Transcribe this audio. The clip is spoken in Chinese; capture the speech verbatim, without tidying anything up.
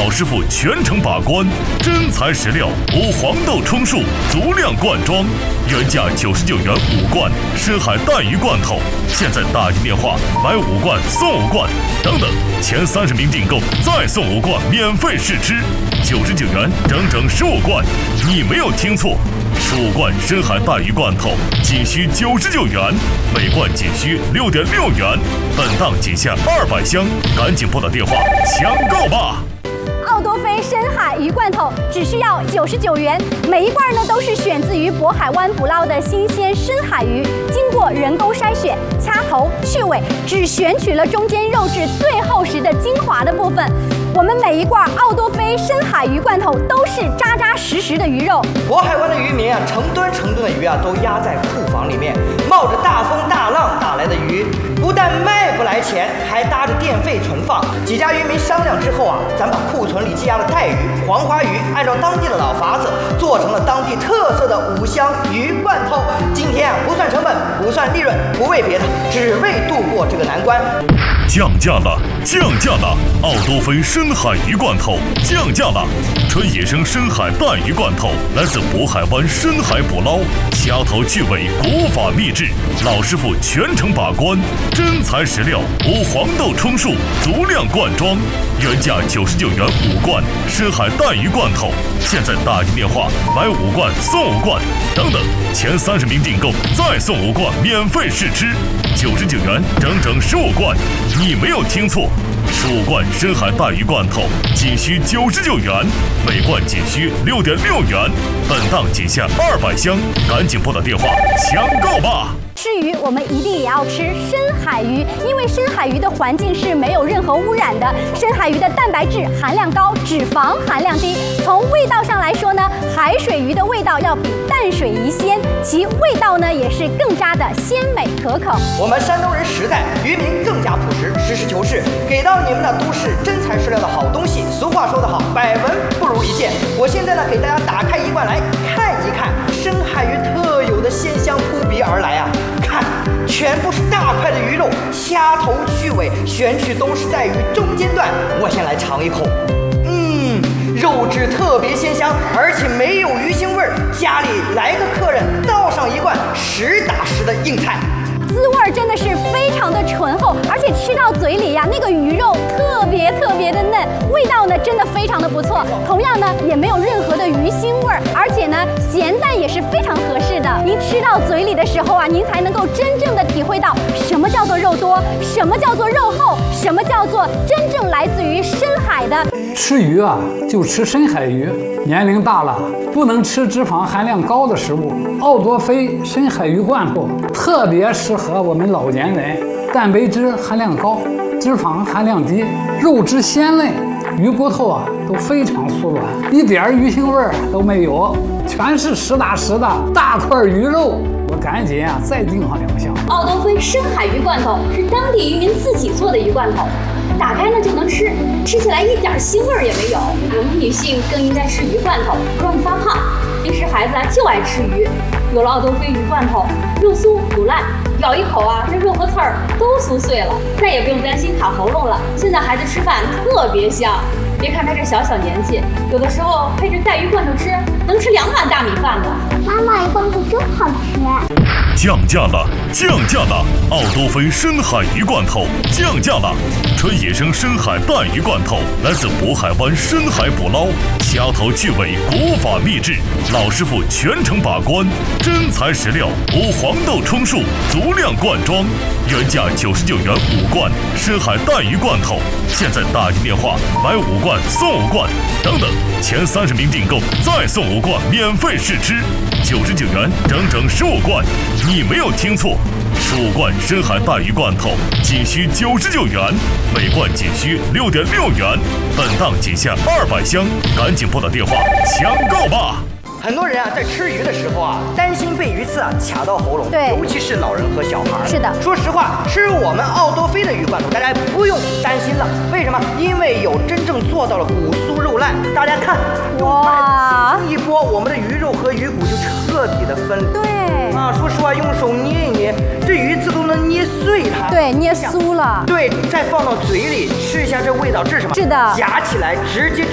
老师傅全程把关，真材实料，无黄豆充数，足量灌装，原价九十九元五罐深海带鱼罐头，现在打进电话买五罐送五罐，等等，前三十名订购再送五罐免费试吃，九十九元整整十五罐，你没有听错。十五罐深海带鱼罐头仅需九十九元，每罐仅需六点六元，本档仅限二百箱，赶紧拨打电话抢购吧！ 奥多菲深海鱼罐头只需要九十九元，每一罐呢都是选自于渤海湾捕捞的新鲜深海鱼，经过人工筛选、掐头、去尾，只选取了中间肉质最厚实的精华的部分。我们每一罐奥多菲深海鱼罐头都是扎扎实实的鱼肉。 渤海湾的渔民啊，成吨成吨的鱼啊，都压在库房里面，冒着大风大浪打来的鱼，不但卖不来钱，还搭着电费存放。几家渔民商量之后啊，咱把库存里积压的带鱼、黄花鱼，按照当地的老法子，做成了当地特色的五香鱼罐头。今天啊，不算成本，不算利润，不为别的，只为度过这个难关。 降价了，降价了！奥多菲深海鱼罐头降价了，纯野生深海带鱼罐头来自渤海湾深海捕捞，掐头去尾，古法秘制，老师傅全程把关，真材实料，无黄豆充数，足量灌装，原价九十九元五罐深海带鱼罐头，现在打进电话买五罐送五罐，等等，前三十名订购再送五罐免费试吃，九十九元整整十五罐。你没有听错，十五罐深海带鱼罐头仅需九十九元，每罐仅需六点六元，本档仅限二百箱，赶紧拨打电话抢购吧！ 吃鱼，我们一定也要吃深海鱼，因为深海鱼的环境是没有任何污染的。深海鱼的蛋白质含量高，脂肪含量低。从味道上来说呢，海水鱼的味道要比淡水鱼鲜，其味道呢也是更加的鲜美可口。 我们山东人实在，渔民更加朴实，实事求是，给到你们的都是真材实料的好东西。俗话说得好，百闻不如一见。我现在呢，给大家打开一罐来看一看，深海鱼特有的鲜香扑鼻而来啊！看，全部是大块的鱼肉，掐头去尾，选取都是在鱼中间段。我先来尝一口，嗯，肉质特别鲜香，而且没有鱼腥味儿。家里来个客人，倒上一罐实打实的硬菜。 滋味真的是非常的醇厚，而且吃到嘴里呀，那个鱼肉特别特别的嫩，味道呢真的非常的不错。同样呢，也没有任何的鱼腥味儿，而且呢，咸淡也是非常合适的。您吃到嘴里的时候啊，您才能够真正的体会到什么叫做肉多，什么叫做肉厚，什么叫做真正来自于深海的。 吃鱼啊，就吃深海鱼。年龄大了，不能吃脂肪含量高的食物。奥多菲深海鱼罐头特别适合我们老年人，蛋白质含量高，脂肪含量低，肉质鲜嫩，鱼骨头啊都非常酥软，一点鱼腥味儿都没有，全是实打实的大块鱼肉。我赶紧啊再订上两箱。 奥多菲深海鱼罐头是当地渔民自己做的鱼罐头，打开呢就能吃，吃起来一点腥味儿也没有。我们女性更应该吃鱼罐头，不容易发胖。平时孩子啊就爱吃鱼，有了奥多菲鱼罐头，肉酥不烂，咬一口啊，这肉和刺儿都酥碎了，再也不用担心卡喉咙了。现在孩子吃饭特别香，别看他这小小年纪，有的时候配着带鱼罐头吃，能吃两碗大米饭呢。 妈妈，鱼罐头真好吃。 降价了，降价了！奥多菲深海鱼罐头降价了，纯野生深海带鱼罐头来自渤海湾深海捕捞，掐头去尾，古法秘制，老师傅全程把关，真材实料，无黄豆充数，足量灌装，原价九十九元五罐深海带鱼罐头，现在打进电话买五罐送五罐，等等，前三十名订购再送五罐免费试吃，九十九元整整十五罐。你没有听错，十五罐深海带鱼罐头仅需九十九元，每罐仅需六点六元，本档仅限二百箱，赶紧拨打电话抢购吧！ 很多人啊，在吃鱼的时候啊，担心被鱼刺啊卡到喉咙， 对， 尤其是老人和小孩。 是的， 说实话，吃我们奥多菲的鱼罐头，大家不用担心了。为什么？因为有真正做到了骨酥肉烂。大家看，哇，一拨，我们的鱼肉和鱼骨就彻底的分离。 对啊，说实话，用手捏一捏，这鱼刺都能捏碎它。 对，捏酥了。 对，再放到嘴里吃一下，这味道，这是什么？ 是的， 夹起来直接。